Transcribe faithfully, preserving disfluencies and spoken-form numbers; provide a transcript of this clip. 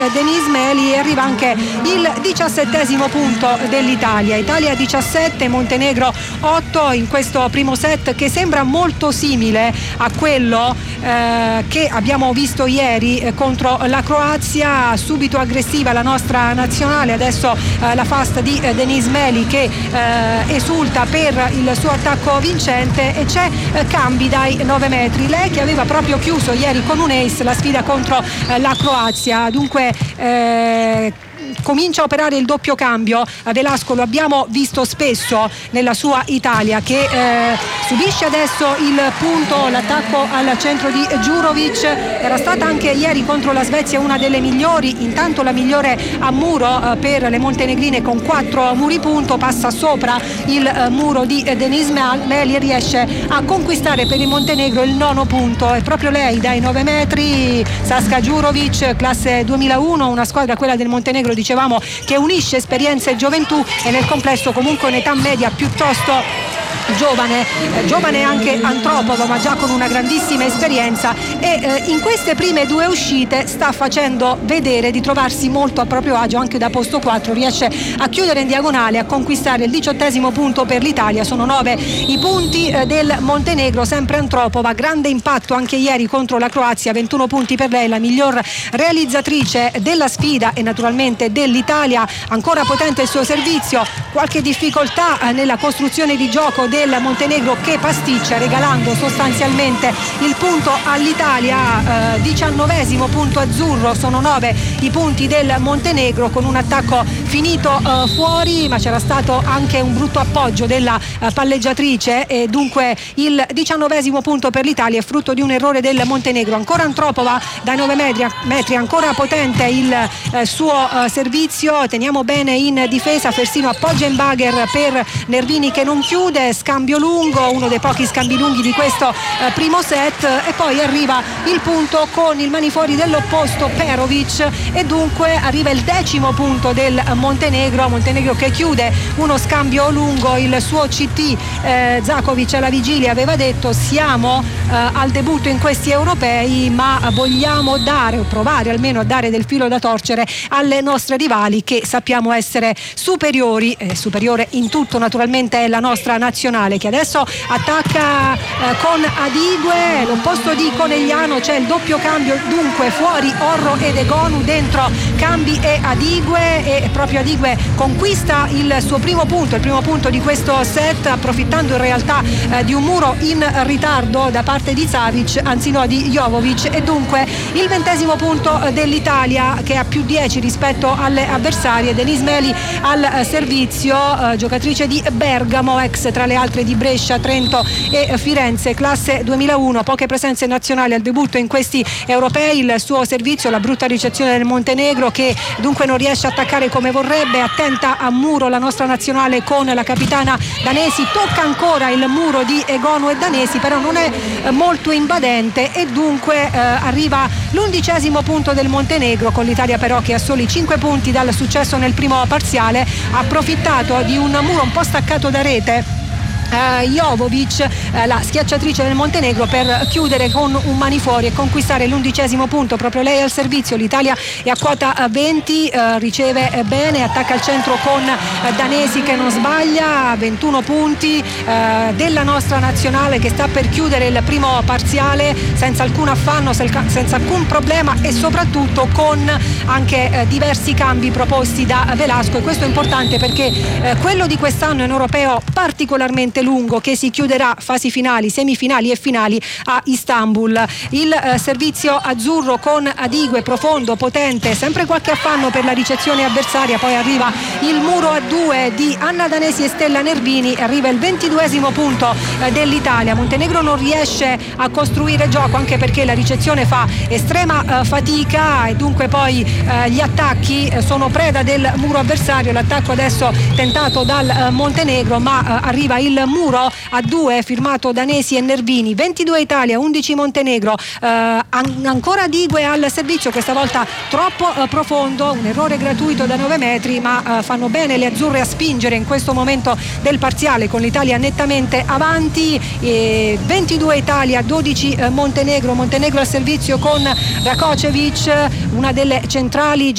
Denise Meli, e arriva anche il diciassettesimo punto dell'Italia. Italia diciassette, Montenegro otto in questo primo set, che sembra molto simile a quello eh, che abbiamo visto ieri eh, contro la Croazia. Subito aggressiva la nostra nazionale, adesso eh, la fast di eh, Denise Meli che eh, esulta per il suo attacco vincente, e c'è eh, Cambi dai nove metri, lei che aveva proprio chiuso ieri con un ace la sfida contro eh, la Croazia. Dunque eh, comincia a operare il doppio cambio. Velasco lo abbiamo visto spesso nella sua Italia, che eh, subisce adesso il punto, l'attacco al centro di Djurovic. Era stata anche ieri contro la Svezia una delle migliori, intanto la migliore a muro eh, per le montenegrine, con quattro muri punto. Passa sopra il eh, muro di eh, Denise Meli e riesce a conquistare per il Montenegro il nono punto. È proprio lei dai nove metri, Saska Djurovic, classe duemilauno, una squadra, quella del Montenegro, dicevamo, che unisce esperienza e gioventù, e nel complesso comunque un'età media piuttosto giovane, eh, giovane anche Antropova, ma già con una grandissima esperienza, e eh, in queste prime due uscite sta facendo vedere di trovarsi molto a proprio agio anche da posto quattro. Riesce a chiudere in diagonale, a conquistare il diciottesimo punto per l'Italia. Sono nove i punti eh, del Montenegro, sempre Antropova, grande impatto anche ieri contro la Croazia, ventuno punti per lei, la miglior realizzatrice della sfida e naturalmente dell'Italia. Ancora potente il suo servizio, qualche difficoltà eh, nella costruzione di gioco del Montenegro, che pasticcia, regalando sostanzialmente il punto all'Italia. eh, diciannovesimo punto azzurro, sono nove i punti del Montenegro, con un attacco finito eh, fuori, ma c'era stato anche un brutto appoggio della eh, palleggiatrice, e dunque il diciannovesimo punto per l'Italia è frutto di un errore del Montenegro. Ancora Antropova dai nove metri, metri ancora potente il eh, suo eh, servizio. Teniamo bene in difesa, Fersino appoggia in bagger per Nervini che non chiude, scambio lungo, uno dei pochi scambi lunghi di questo eh, primo set, e poi arriva il punto con il manifuori dell'opposto Perovic, e dunque arriva il decimo punto del Montenegro. Montenegro che chiude uno scambio lungo. Il suo C T eh, Zakovic alla vigilia aveva detto: siamo eh, al debutto in questi europei, ma vogliamo dare o provare almeno a dare del filo da torcere alle nostre rivali, che sappiamo essere superiori. Eh, superiore in tutto naturalmente è la nostra nazionale, che adesso attacca eh, con Adigue, l'opposto di Conegliano. C'è il doppio cambio, dunque fuori Orro ed Egonu, dentro Cambi e Adigue, e proprio Adigue conquista il suo primo punto, il primo punto di questo set, approfittando in realtà eh, di un muro in ritardo da parte di Savic, anzi no, di Jovovic, e dunque il ventesimo punto dell'Italia, che ha più dieci rispetto alle avversarie. Denise Meli al eh, servizio, eh, giocatrice di Bergamo, ex tra le altre di Brescia, Trento e Firenze, classe duemilauno, poche presenze nazionali al debutto in questi europei. Il suo servizio, la brutta ricezione del Montenegro, che dunque non riesce a attaccare come vorrebbe. Attenta a muro la nostra nazionale con la capitana Danesi, tocca ancora il muro di Egonu e Danesi, però non è eh, molto invadente, e dunque eh, arriva l'undicesimo punto del Montenegro, con l'Italia però che ha soli cinque punti dal successo nel primo parziale. Ha approfittato di un muro un po' staccato da rete Uh, Jovovic, uh, la schiacciatrice del Montenegro, per chiudere con un manifuori e conquistare l'undicesimo punto. Proprio lei al servizio. L'Italia è a quota venti, uh, riceve uh, bene, attacca al centro con uh, Danesi che non sbaglia, ventuno punti uh, della nostra nazionale, che sta per chiudere il primo parziale senza alcun affanno, senza alcun problema, e soprattutto con anche uh, diversi cambi proposti da Velasco. E questo è importante perché uh, quello di quest'anno è un europeo particolarmente lungo, che si chiuderà fasi finali, semifinali e finali a Istanbul. Il eh, servizio azzurro con Adigue, profondo, potente, sempre qualche affanno per la ricezione avversaria. Poi arriva il muro a due di Anna Danesi e Stella Nervini, arriva il ventiduesimo punto eh, dell'Italia. Montenegro non riesce a costruire gioco, anche perché la ricezione fa estrema eh, fatica, e dunque poi eh, gli attacchi eh, sono preda del muro avversario. L'attacco adesso tentato dal eh, Montenegro, ma eh, arriva il muro a due firmato Danesi e Nervini. ventidue Italia, undici Montenegro. eh, an- ancora Digue al servizio, questa volta troppo eh, profondo, un errore gratuito da nove metri, ma eh, fanno bene le azzurre a spingere in questo momento del parziale, con l'Italia nettamente avanti. E ventidue Italia, dodici eh, Montenegro. Montenegro al servizio con Rakocevic, una delle centrali